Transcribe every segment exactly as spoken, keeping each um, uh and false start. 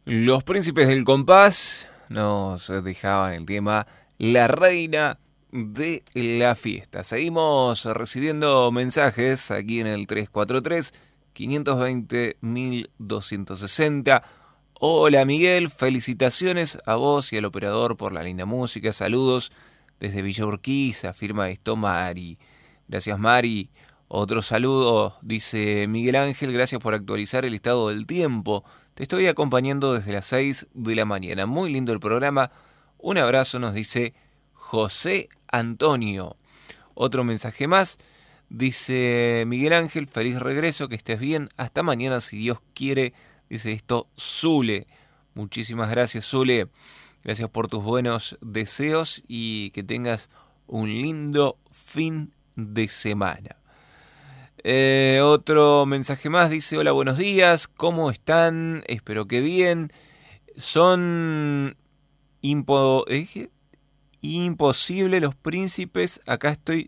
Los Príncipes del Compás nos dejaban el tema La Reina de la Fiesta. Seguimos recibiendo mensajes aquí en el tres cuatro tres, cinco dos cero, doscientos sesenta. Hola Miguel, felicitaciones a vos y al operador por la linda música. Saludos desde Villa Urquiza, firma esto Mari. Gracias Mari. Otro saludo, dice Miguel Ángel, gracias por actualizar el estado del tiempo. Te estoy acompañando desde las seis de la mañana. Muy lindo el programa. Un abrazo, nos dice José Antonio. Otro mensaje más. Dice Miguel Ángel, feliz regreso, que estés bien. Hasta mañana, si Dios quiere. Dice esto Zule. Muchísimas gracias, Zule. Gracias por tus buenos deseos y que tengas un lindo fin de semana. Eh, otro mensaje más dice, hola, buenos días, ¿cómo están? Espero que bien. Son impo ¿eh? imposible los príncipes, acá estoy...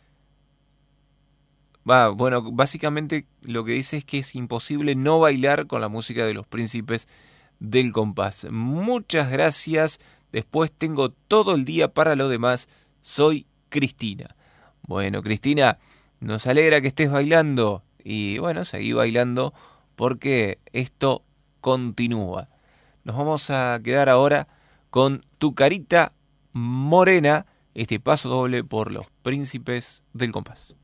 Va, bueno, básicamente lo que dice es que es imposible no bailar con la música de los Príncipes del Compás. Muchas gracias, después tengo todo el día para lo demás, soy Cristina. Bueno, Cristina... Nos alegra que estés bailando y bueno, seguí bailando porque esto continúa. Nos vamos a quedar ahora con Tu Carita Morena, este paso doble por los Príncipes del Compás.